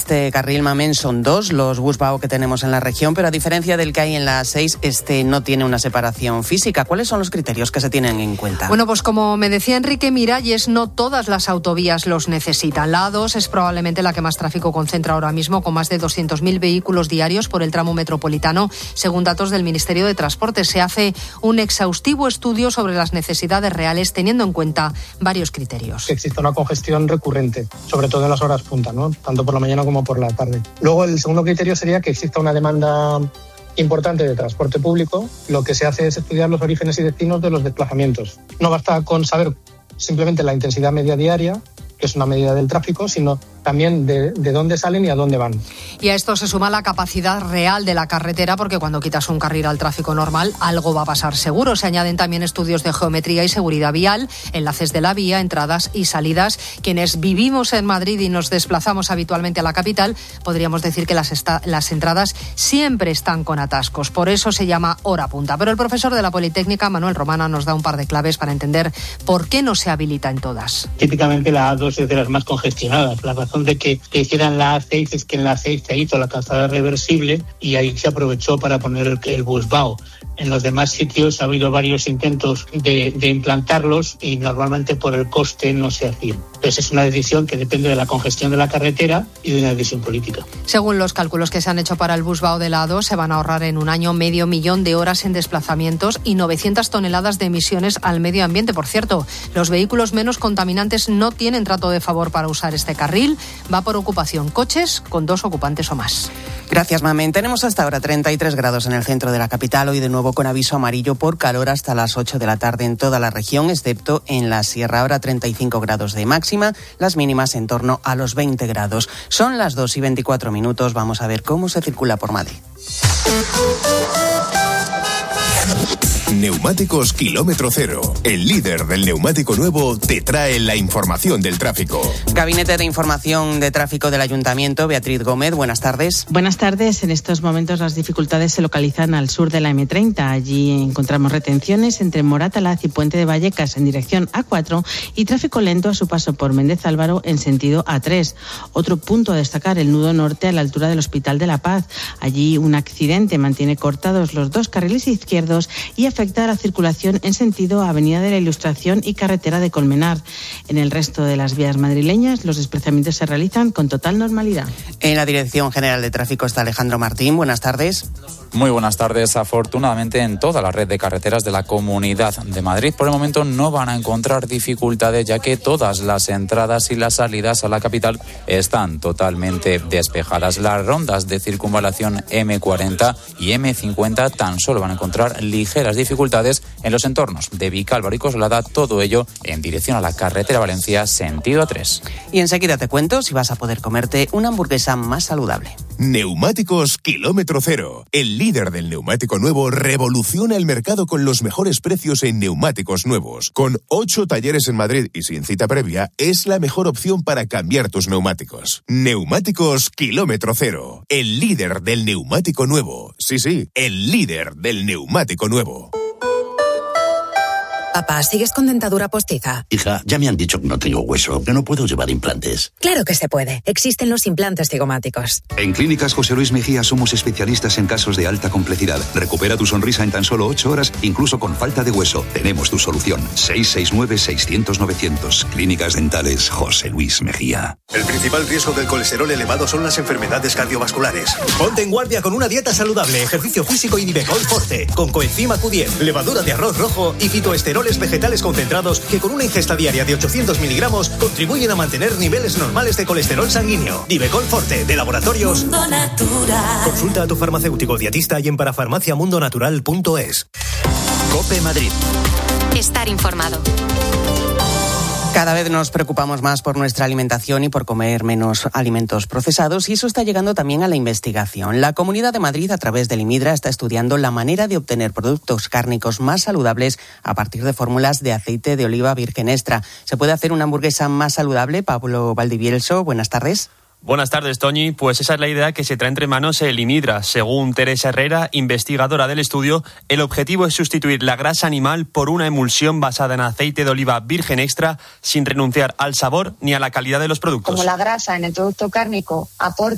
este carril Mamén son 2, los busvao que tenemos en la región, pero a diferencia del que hay en la A6, este no tiene una separación física. ¿Cuáles son los criterios que se tienen en cuenta? Bueno, pues como me decía Enrique Miralles, no todas las autovías los necesitan. La A2 es probablemente la que más tráfico concentra ahora mismo, con más de 200.000 vehículos diarios por el tramo metropolitano, según datos del Ministerio de Transporte. Se hace un exhaustivo estudio sobre las necesidades reales, teniendo en cuenta varios criterios. Que exista una congestión recurrente, sobre todo en las horas punta, ¿no? Tanto por la mañana como por la tarde. Luego, el segundo criterio sería que exista una demanda importante de transporte público. Lo que se hace es estudiar los orígenes y destinos de los desplazamientos. No basta con saber simplemente la intensidad media diaria, que es una medida del tráfico, sino también de dónde salen y a dónde van. Y a esto se suma la capacidad real de la carretera, porque cuando quitas un carril al tráfico normal, algo va a pasar seguro. Se añaden también estudios de geometría y seguridad vial, enlaces de la vía, entradas y salidas. Quienes vivimos en Madrid y nos desplazamos habitualmente a la capital, podríamos decir que las entradas siempre están con atascos. Por eso se llama hora punta. Pero el profesor de la Politécnica, Manuel Romana, nos da un par de claves para entender por qué no se habilita en todas. Típicamente la A2 es de las más congestionadas. La razón de que hicieran la A6 es que en la A6 se hizo la calzada reversible y ahí se aprovechó para poner el busvao. En los demás sitios ha habido varios intentos de implantarlos y normalmente por el coste no se hacían. Entonces es una decisión que depende de la congestión de la carretera y de una decisión política. Según los cálculos que se han hecho para el busvao de la A2, se van a ahorrar en un año 500.000 de horas en desplazamientos y 900 toneladas de emisiones al medio ambiente. Por cierto, los vehículos menos contaminantes no tienen trato de favor para usar este carril. Va por ocupación, coches con 2 ocupantes o más. Gracias, Mamén. Tenemos hasta ahora 33 grados en el centro de la capital, hoy de nuevo con aviso amarillo por calor hasta las 8 de la tarde en toda la región, excepto en la sierra. Ahora 35 grados de máxima, las mínimas en torno a los 20 grados. Son las 2:24. Vamos a ver cómo se circula por Madrid. Neumáticos Kilómetro Cero, el líder del neumático nuevo, te trae la información del tráfico. Gabinete de Información de Tráfico del Ayuntamiento, Beatriz Gómez, buenas tardes. Buenas tardes. En estos momentos las dificultades se localizan al sur de la M30. Allí encontramos retenciones entre Moratalaz y Puente de Vallecas en dirección A4 y tráfico lento a su paso por Méndez Álvaro en sentido A3. Otro punto a destacar, el nudo norte a la altura del Hospital de la Paz. Allí un accidente mantiene cortados los 2 carriles izquierdos y afecta a la circulación en sentido Avenida de la Ilustración y Carretera de Colmenar. En el resto de las vías madrileñas, los desplazamientos se realizan con total normalidad. En la Dirección General de Tráfico está Alejandro Martín. Buenas tardes. Muy buenas tardes. Afortunadamente, en toda la red de carreteras de la Comunidad de Madrid, por el momento no van a encontrar dificultades, ya que todas las entradas y las salidas a la capital están totalmente despejadas. Las rondas de circunvalación M40 y M50 tan solo van a encontrar ligeras dificultades en los entornos de Vicálvaro y Coslada, todo ello en dirección a la carretera Valencia, sentido A3. Y enseguida te cuento si vas a poder comerte una hamburguesa más saludable. Neumáticos Kilómetro Cero, el líder del neumático nuevo, revoluciona el mercado con los mejores precios en neumáticos nuevos. Con 8 talleres en Madrid y sin cita previa, es la mejor opción para cambiar tus neumáticos. Neumáticos Kilómetro Cero, el líder del neumático nuevo. Sí, el líder del neumático nuevo. Papá, ¿sigues con dentadura postiza? Hija, ya me han dicho que no tengo hueso, que no puedo llevar implantes. Claro que se puede. Existen los implantes cigomáticos. En Clínicas José Luis Mejía somos especialistas en casos de alta complejidad. Recupera tu sonrisa en tan solo 8 horas, incluso con falta de hueso. Tenemos tu solución. 669-600-900. Clínicas Dentales José Luis Mejía. El principal riesgo del colesterol elevado son las enfermedades cardiovasculares. Ponte en guardia con una dieta saludable, ejercicio físico y Divecol Forte. Con coenzima Q10, levadura de arroz rojo y fitoesteroles vegetales concentrados que con una ingesta diaria de 800 miligramos contribuyen a mantener niveles normales de colesterol sanguíneo. Divecol Forte, de Laboratorios Mundo Natural. Consulta a tu farmacéutico dietista y en parafarmaciamundonatural.es. COPE Madrid. Estar informado. Cada vez nos preocupamos más por nuestra alimentación y por comer menos alimentos procesados, y eso está llegando también a la investigación. La Comunidad de Madrid, a través del IMIDRA, está estudiando la manera de obtener productos cárnicos más saludables a partir de fórmulas de aceite de oliva virgen extra. ¿Se puede hacer una hamburguesa más saludable? Pablo Valdivielso, buenas tardes. Buenas tardes, Toñi. Pues esa es la idea que se trae entre manos el IMIDRA. Según Teresa Herrera, investigadora del estudio, el objetivo es sustituir la grasa animal por una emulsión basada en aceite de oliva virgen extra, sin renunciar al sabor ni a la calidad de los productos. Como la grasa en el producto cárnico aporta